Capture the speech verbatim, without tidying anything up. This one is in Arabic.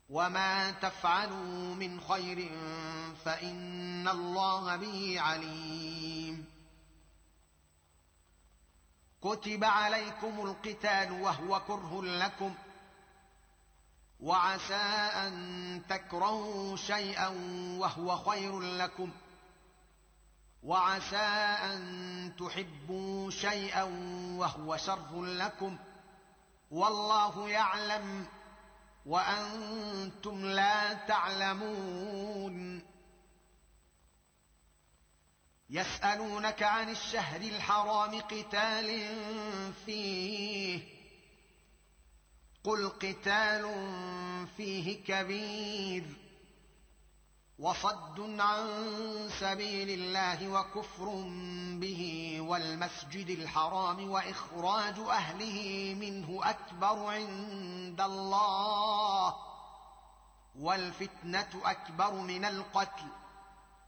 وما تفعلوا من خير فإن الله به عليم. كتب عليكم القتال وهو كره لكم، وعسى أن تكرهوا شيئا وهو خير لكم، وعسى أن تحبوا شيئا وهو شر لكم، والله يعلم وأنتم لا تعلمون. يسألونك عن الشهر الحرام قتال فيه، قل قتال فيه كبير، وصد عن سبيل الله وكفر به والمسجد الحرام وإخراج أهله منه أكبر عند الله، والفتنة أكبر من القتل،